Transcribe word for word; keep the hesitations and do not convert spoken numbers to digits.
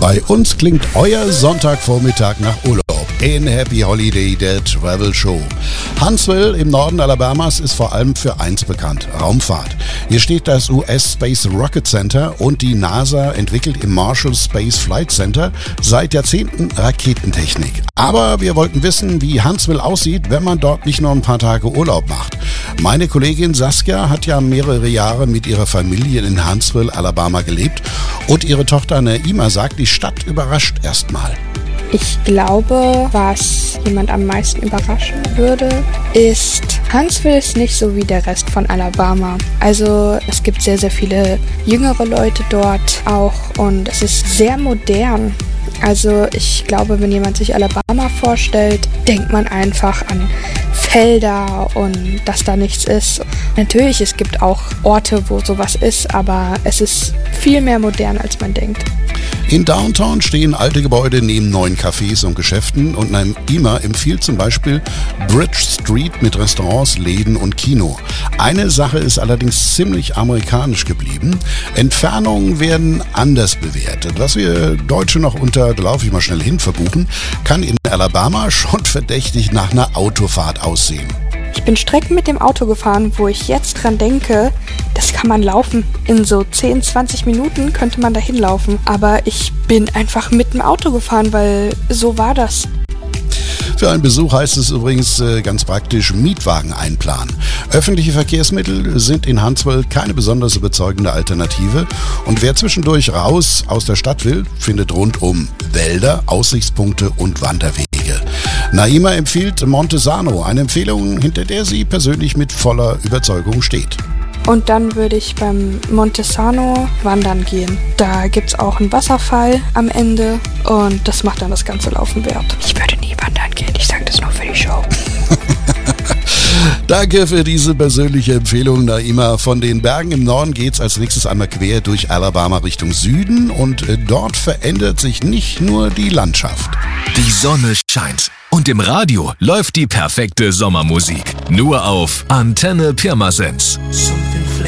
Bei uns klingt euer Sonntagvormittag nach Urlaub. In Happy Holiday, der Travel Show. Huntsville im Norden Alabamas ist vor allem für eins bekannt: Raumfahrt. Hier steht das U S Space Rocket Center und die NASA entwickelt im Marshall Space Flight Center seit Jahrzehnten Raketentechnik. Aber wir wollten wissen, wie Huntsville aussieht, wenn man dort nicht nur ein paar Tage Urlaub macht. Meine Kollegin Saskia hat ja mehrere Jahre mit ihrer Familie in Huntsville, Alabama gelebt und ihre Tochter Naima sagt, die Stadt überrascht erstmal. Ich glaube, was jemand am meisten überraschen würde, ist, Huntsville ist nicht so wie der Rest von Alabama. Also es gibt sehr, sehr viele jüngere Leute dort auch und es ist sehr modern. Also ich glaube, wenn jemand sich Alabama vorstellt, denkt man einfach an Felder und dass da nichts ist. Natürlich, es gibt auch Orte, wo sowas ist, aber es ist viel mehr modern, als man denkt. In Downtown stehen alte Gebäude neben neuen Cafés und Geschäften und Naima empfiehlt zum Beispiel Bridge Street mit Restaurants, Läden und Kino. Eine Sache ist allerdings ziemlich amerikanisch geblieben. Entfernungen werden anders bewertet. Was wir Deutsche noch unter, da laufe ich mal schnell hin, verbuchen, kann in Alabama schon verdächtig nach einer Autofahrt aussehen. Ich bin Strecken mit dem Auto gefahren, wo ich jetzt dran denke, das kann man laufen. In so zehn, zwanzig Minuten könnte man dahin laufen. Aber ich bin einfach mit dem Auto gefahren, weil so war das. Für einen Besuch heißt es übrigens äh, ganz praktisch Mietwagen einplanen. Öffentliche Verkehrsmittel sind in Huntsville keine besonders überzeugende Alternative. Und wer zwischendurch raus aus der Stadt will, findet rundum Wälder, Aussichtspunkte und Wanderwege. Naima empfiehlt Montesano, eine Empfehlung, hinter der sie persönlich mit voller Überzeugung steht. Und dann würde ich beim Montesano wandern gehen. Da gibt's auch einen Wasserfall am Ende und das macht dann das ganze Laufen wert. Ich würde nie wandern gehen, ich sage das nur für die Show. Danke für diese persönliche Empfehlung, Naima. Von den Bergen im Norden geht's als nächstes einmal quer durch Alabama Richtung Süden und dort verändert sich nicht nur die Landschaft. Die Sonne scheint und im Radio läuft die perfekte Sommermusik. Nur auf Antenne Pirmasens.